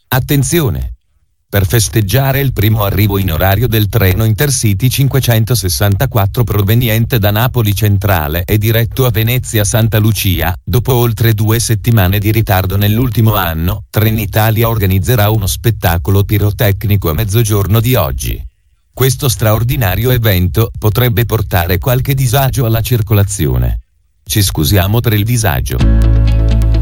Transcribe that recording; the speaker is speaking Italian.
Attenzione! Per festeggiare il primo arrivo in orario del treno Intercity 564 proveniente da Napoli Centrale e diretto a Venezia Santa Lucia, dopo oltre 2 settimane di ritardo nell'ultimo anno, Trenitalia organizzerà uno spettacolo pirotecnico a mezzogiorno di oggi. Questo straordinario evento potrebbe portare qualche disagio alla circolazione. Ci scusiamo per il disagio.